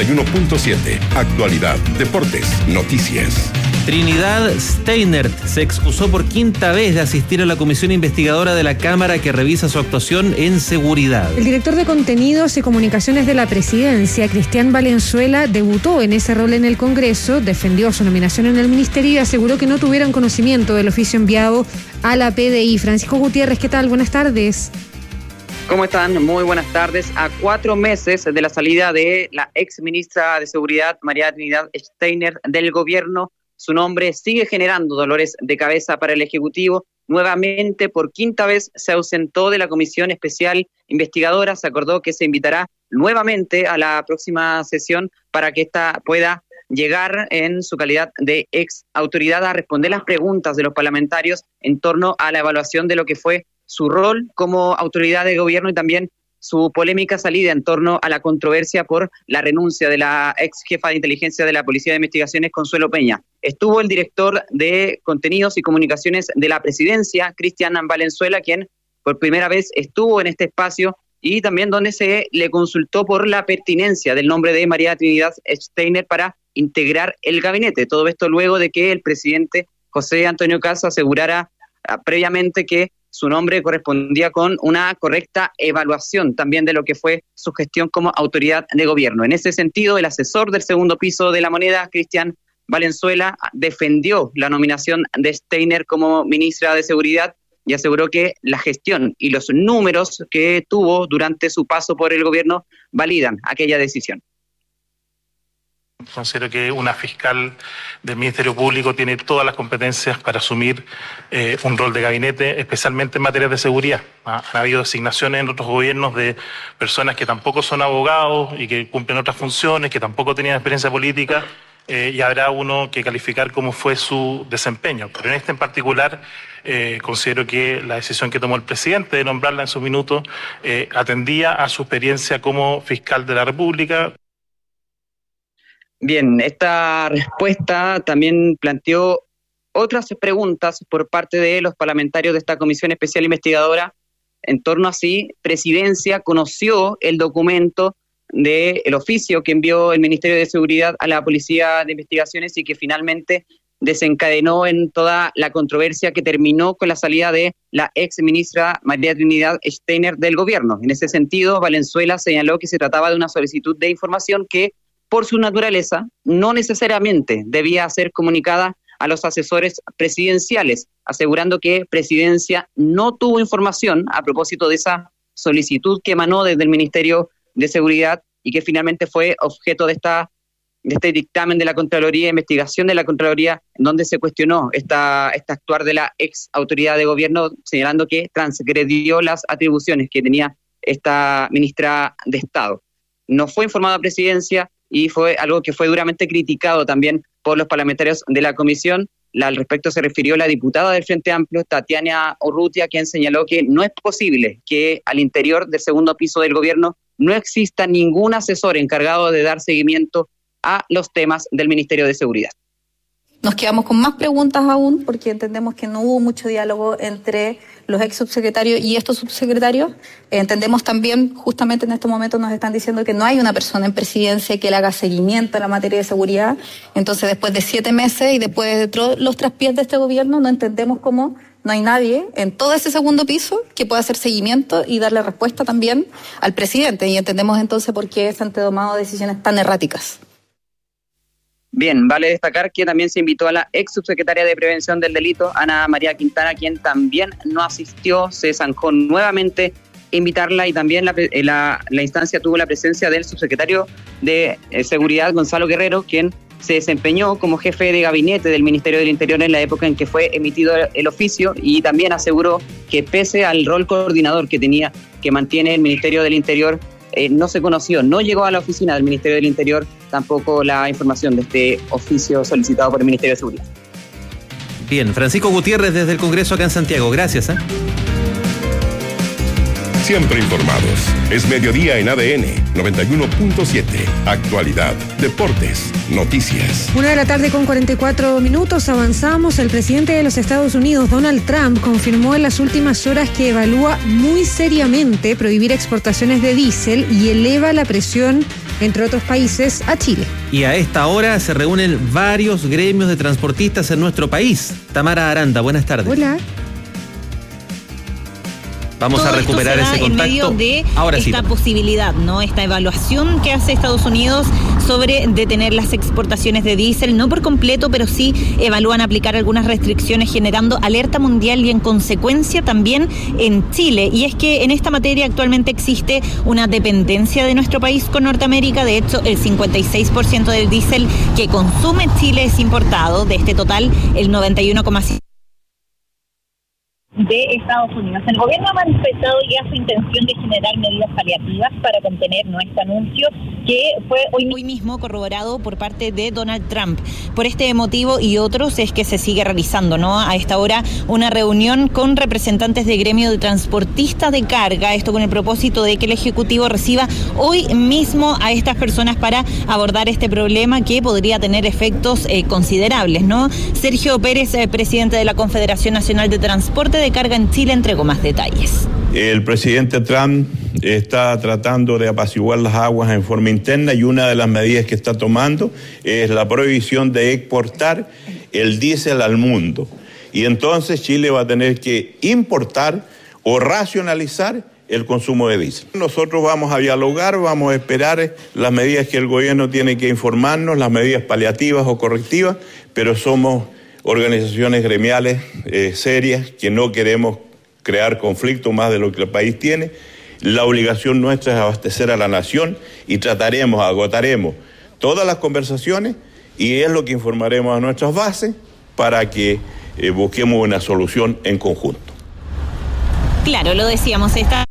91.7, actualidad, deportes, noticias. Trinidad Steinert se excusó por 5ª vez de asistir a la comisión investigadora de la Cámara que revisa su actuación en seguridad. El director de Contenidos y Comunicaciones de la Presidencia, Cristian Valenzuela, debutó en ese rol en el Congreso, defendió su nominación en el Ministerio y aseguró que no tuvieron conocimiento del oficio enviado a la PDI. Francisco Gutiérrez, ¿qué tal? Buenas tardes. ¿Cómo están? Muy buenas tardes. A 4 meses de la salida de la ex ministra de Seguridad, María Trinidad Steinert, del gobierno, su nombre sigue generando dolores de cabeza para el Ejecutivo. Nuevamente, por 5ª vez, se ausentó de la Comisión Especial Investigadora. Se acordó que se invitará nuevamente a la próxima sesión para que ésta pueda llegar en su calidad de ex autoridad a responder las preguntas de los parlamentarios en torno a la evaluación de lo que fue su rol como autoridad de gobierno y también su polémica salida en torno a la controversia por la renuncia de la ex jefa de inteligencia de la Policía de Investigaciones, Consuelo Peña. Estuvo el director de Contenidos y Comunicaciones de la Presidencia, Cristian Valenzuela, quien por primera vez estuvo en este espacio y también donde se le consultó por la pertinencia del nombre de María Trinidad Steinert para integrar el gabinete. Todo esto luego de que el presidente José Antonio Kast asegurara previamente que su nombre correspondía con una correcta evaluación también de lo que fue su gestión como autoridad de gobierno. En ese sentido, el asesor del segundo piso de la moneda, Cristian Valenzuela, defendió la nominación de Steinert como ministra de Seguridad y aseguró que la gestión y los números que tuvo durante su paso por el gobierno validan aquella decisión. Considero que una fiscal del Ministerio Público tiene todas las competencias para asumir un rol de gabinete, especialmente en materia de seguridad. Han habido designaciones en otros gobiernos de personas que tampoco son abogados y que cumplen otras funciones, que tampoco tenían experiencia política, y habrá uno que calificar cómo fue su desempeño. Pero en este en particular, considero que la decisión que tomó el presidente de nombrarla en su minuto atendía a su experiencia como fiscal de la República. Bien, esta respuesta también planteó otras preguntas por parte de los parlamentarios de esta Comisión Especial Investigadora en torno a si Presidencia conoció el documento del oficio que envió el Ministerio de Seguridad a la Policía de Investigaciones y que finalmente desencadenó en toda la controversia que terminó con la salida de la ex ministra María Trinidad Steinert del gobierno. En ese sentido, Valenzuela señaló que se trataba de una solicitud de información que por su naturaleza, no necesariamente debía ser comunicada a los asesores presidenciales, asegurando que Presidencia no tuvo información a propósito de esa solicitud que emanó desde el Ministerio de Seguridad y que finalmente fue objeto de este dictamen de la Contraloría, investigación de la Contraloría, en donde se cuestionó esta actuar de la ex autoridad de gobierno, señalando que transgredió las atribuciones que tenía esta ministra de Estado. No fue informada a Presidencia, y fue algo que fue duramente criticado también por los parlamentarios de la comisión. Al respecto se refirió la diputada del Frente Amplio, Tatiana Urrutia, quien señaló que no es posible que al interior del segundo piso del gobierno no exista ningún asesor encargado de dar seguimiento a los temas del Ministerio de Seguridad. Nos quedamos con más preguntas aún porque entendemos que no hubo mucho diálogo entre los ex subsecretarios y estos subsecretarios. Entendemos también, justamente en estos momentos nos están diciendo que no hay una persona en presidencia que le haga seguimiento a la materia de seguridad. Entonces, después de 7 meses y después de los traspiés de este gobierno, no entendemos cómo no hay nadie en todo ese segundo piso que pueda hacer seguimiento y darle respuesta también al presidente. Y entendemos entonces por qué se han tomado decisiones tan erráticas. Bien, vale destacar que también se invitó a la ex subsecretaria de Prevención del Delito, Ana María Quintana, quien también no asistió. Se zanjó nuevamente invitarla y también la instancia tuvo la presencia del subsecretario de Seguridad, Gonzalo Guerrero, quien se desempeñó como jefe de gabinete del Ministerio del Interior en la época en que fue emitido el oficio, y también aseguró que pese al rol coordinador que mantiene el Ministerio del Interior, no se conoció, no llegó a la oficina del Ministerio del Interior tampoco la información de este oficio solicitado por el Ministerio de Seguridad. Bien, Francisco Gutiérrez desde el Congreso acá en Santiago, gracias. Siempre informados. Es mediodía en ADN 91.7. Actualidad, deportes, noticias. 1:44 p.m. Avanzamos. El presidente de los Estados Unidos, Donald Trump, confirmó en las últimas horas que evalúa muy seriamente prohibir exportaciones de diésel y eleva la presión, entre otros países, a Chile. Y a esta hora se reúnen varios gremios de transportistas en nuestro país. Tamara Aranda, buenas tardes. Hola. Vamos todo a recuperar ese contacto. En medio de ahora esta sí. posibilidad, ¿no? Esta evaluación que hace Estados Unidos sobre detener las exportaciones de diésel, no por completo, pero sí evalúan aplicar algunas restricciones, generando alerta mundial y en consecuencia también en Chile. Y es que en esta materia actualmente existe una dependencia de nuestro país con Norteamérica. De hecho, el 56% del diésel que consume Chile es importado. De este total, el 91,5% de Estados Unidos. El gobierno ha manifestado ya su intención de generar medidas paliativas para contener este anuncio, que fue hoy mismo corroborado por parte de Donald Trump. Por este motivo y otros es que se sigue realizando, ¿no?, a esta hora una reunión con representantes de gremio de transportistas de carga, esto con el propósito de que el Ejecutivo reciba hoy mismo a estas personas para abordar este problema que podría tener efectos considerables, ¿no? Sergio Pérez, presidente de la Confederación Nacional de Transporte de Carga en Chile, entregó más detalles. El presidente Trump está tratando de apaciguar las aguas en forma interna y una de las medidas que está tomando es la prohibición de exportar el diésel al mundo. Y entonces Chile va a tener que importar o racionalizar el consumo de diésel. Nosotros vamos a dialogar, vamos a esperar las medidas que el gobierno tiene que informarnos, las medidas paliativas o correctivas, pero somos organizaciones gremiales serias que no queremos crear conflicto más de lo que el país tiene. La obligación nuestra es abastecer a la nación y agotaremos todas las conversaciones y es lo que informaremos a nuestras bases para que busquemos una solución en conjunto. Claro, lo decíamos,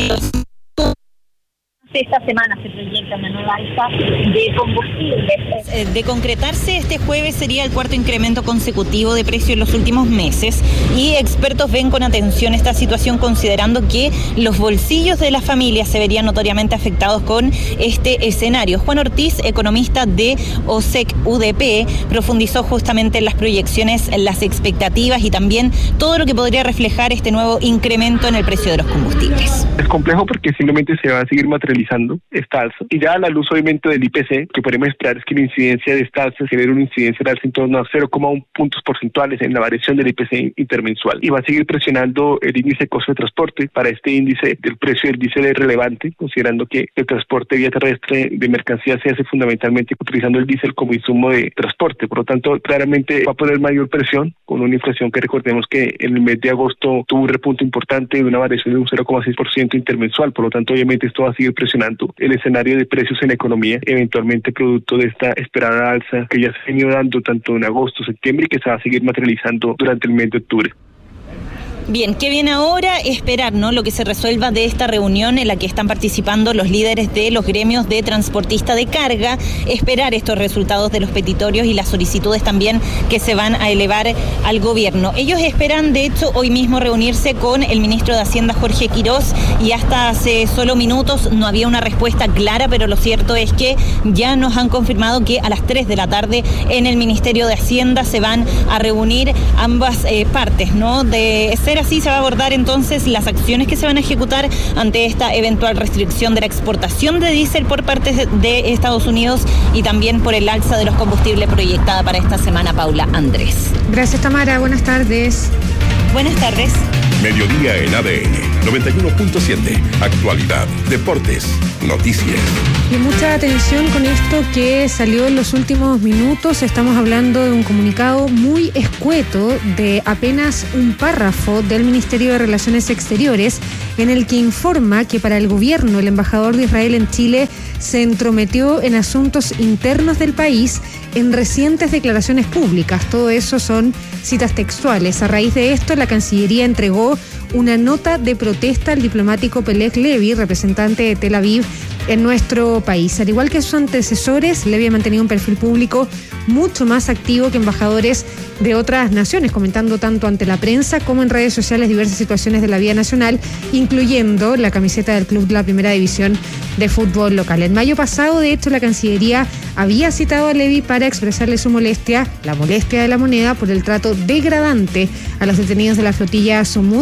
esta semana se proyecta una nueva alza de combustibles. De concretarse, este jueves sería el cuarto incremento consecutivo de precio en los últimos meses y expertos ven con atención esta situación considerando que los bolsillos de las familias se verían notoriamente afectados con este escenario. Juan Ortiz, economista de OSEC UDP, profundizó justamente en las proyecciones, en las expectativas y también todo lo que podría reflejar este nuevo incremento en el precio de los combustibles. Es complejo porque simplemente se va a seguir materializando esta alza. Y ya a la luz obviamente del IPC, que podemos esperar es que la incidencia de esta alza genere una incidencia de alza en torno a 0,1 puntos porcentuales en la variación del IPC intermensual. Y va a seguir presionando el índice de costo de transporte. Para este índice, el precio del diésel es relevante, considerando que el transporte vía terrestre de mercancías se hace fundamentalmente utilizando el diésel como insumo de transporte. Por lo tanto, claramente va a poner mayor presión con una inflación que recordemos que en el mes de agosto tuvo un repunte importante de una variación de un 0,6% intermensual. Por lo tanto, obviamente esto va a seguir presionando el escenario de precios en la economía, eventualmente producto de esta esperada alza que ya se ha venido dando tanto en agosto, septiembre y que se va a seguir materializando durante el mes de octubre. Bien, ¿qué viene ahora? Esperar, ¿no?, lo que se resuelva de esta reunión en la que están participando los líderes de los gremios de transportistas de carga, esperar estos resultados de los petitorios y las solicitudes también que se van a elevar al gobierno. Ellos esperan, de hecho, hoy mismo reunirse con el ministro de Hacienda, Jorge Quirós, y hasta hace solo minutos no había una respuesta clara, pero lo cierto es que ya nos han confirmado que a las 3 de la tarde en el Ministerio de Hacienda se van a reunir ambas partes, ¿no? De ser así, se va a abordar entonces las acciones que se van a ejecutar ante esta eventual restricción de la exportación de diésel por parte de Estados Unidos y también por el alza de los combustibles proyectada para esta semana. Paula, Andrés. Gracias, Tamara. Buenas tardes. Buenas tardes. Mediodía en ADN 91.7. Actualidad, deportes, noticias. Y mucha atención con esto que salió en los últimos minutos. Estamos hablando de un comunicado muy escueto de apenas un párrafo del Ministerio de Relaciones Exteriores en el que informa que para el gobierno el embajador de Israel en Chile se entrometió en asuntos internos del país en recientes declaraciones públicas. Todo eso son citas textuales. A raíz de esto, la Cancillería entregó una nota de protesta al diplomático Peleg Levy, representante de Tel Aviv en nuestro país. Al igual que sus antecesores, Levy ha mantenido un perfil público mucho más activo que embajadores de otras naciones, comentando tanto ante la prensa como en redes sociales diversas situaciones de la vida nacional, incluyendo la camiseta del club de la Primera División de fútbol local. En mayo pasado, de hecho, la Cancillería había citado a Levy para expresarle su molestia, la molestia de la moneda, por el trato degradante a los detenidos de la flotilla Sumut